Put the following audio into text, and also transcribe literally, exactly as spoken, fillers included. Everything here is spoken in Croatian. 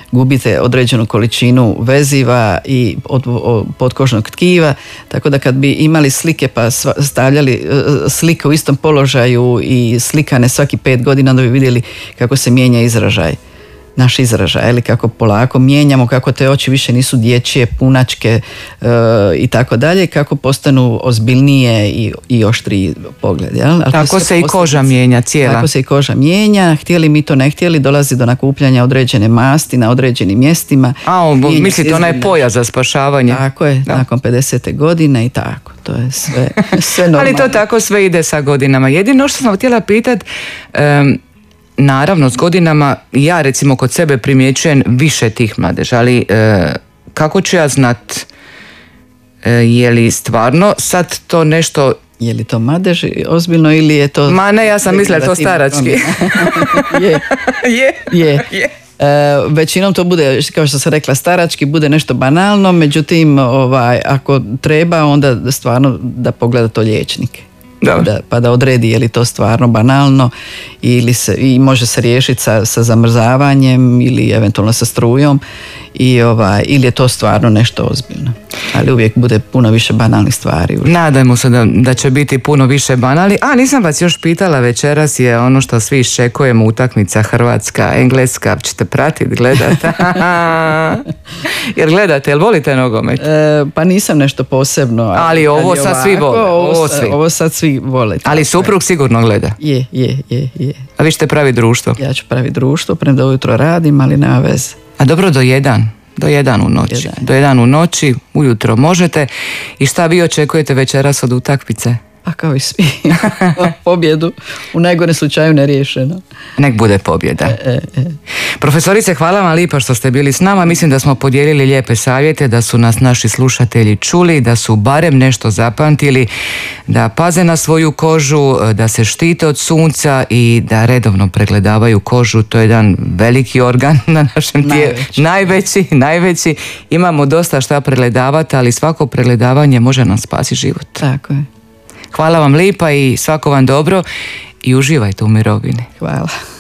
gubite određenu količinu veziva i od, od potkožnog tkiva, tako da kad bi imali slike pa stavljali slike u istom položaju i slikane svaki pet godina, onda bi vidjeli kako se mijenja izražaj. Naš izražaj, ili kako polako mijenjamo, kako te oči više nisu dječje, punačke e, i tako dalje, kako postanu ozbiljnije i, i oštriji pogled. Jel? Tako se i koža mijenja cijela. Tako se i koža mijenja, htjeli mi to ne htjeli, dolazi do nakupljanja određene masti na određenim mjestima. A, mislite, ona je pojas za spašavanje. Tako je, da. Nakon pedesete godine i tako. To je sve, sve normalno. Ali to tako sve ide sa godinama. Jedino što sam htjela pitati, um, naravno, s godinama ja recimo kod sebe primjećujem više tih mladeža, ali e, kako ću ja znat e, je li stvarno sad to nešto... Je li to madež ozbiljno ili je to... Ma ne, ja sam mislila to starački. je. je. Je. je. E, većinom to bude, kao što sam rekla, starački, bude nešto banalno, međutim ovaj, ako treba onda stvarno da pogleda to liječnik. Da, pa da odredi je li to stvarno banalno ili se, i može se riješiti sa, sa zamrzavanjem ili eventualno sa strujom i ovaj, ili je to stvarno nešto ozbiljno. Ali uvijek bude puno više banalnih stvari. Nadajmo se da, da će biti puno više banali. A nisam vas još pitala, večeras je ono što svi iščekujemo, utakmica Hrvatska, Engleska, ćete pratiti, gledate? Jer gledate, jel volite nogomet? E, pa nisam nešto posebno. Ali, ali ovo sad ovako, svi vole. Ovo, ovo, svi. ovo sad svi vole. Ali suprug sigurno gleda? Je, je, je, je. A vi ćete pravi društvo? Ja ću pravi društvo, premda ujutro radim, ali nema veze. A dobro, do jedan? Do jedan u noći. Jedan. Do jedan u noći, ujutro možete. I šta vi očekujete večeras od utakmice? Pa kao i svi. Pobjedu. U najgorem slučaju neriješeno. Nek bude pobjeda. E, e, e. Profesorice, hvala vam lijepa što ste bili s nama. Mislim da smo podijelili lijepe savjete, da su nas naši slušatelji čuli, da su barem nešto zapamtili, da paze na svoju kožu, da se štite od sunca i da redovno pregledavaju kožu. To je jedan veliki organ na našem tijelu. Najveći. najveći, najveći. Imamo dosta šta pregledavati, ali svako pregledavanje može nam spasiti život. Tako je. Hvala vam lijepa i svako vam dobro i uživajte u mirovini. Hvala.